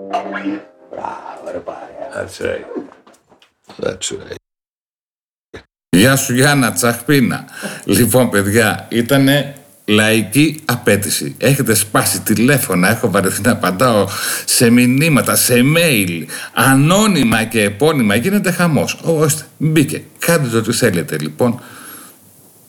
Μπράβο, ρε παρέα. That's right. Γεια σου Γιάννα Τσαχπίνα. Λοιπόν παιδιά, ήτανε λαϊκή απέτηση. Έχετε σπάσει τηλέφωνα, έχω βαρεθεί να απαντάω σε μηνύματα, σε mail, ανώνυμα και επώνυμα. Γίνεται χαμός. Ορίστε, μπήκε. Κάντε το τι θέλετε λοιπόν.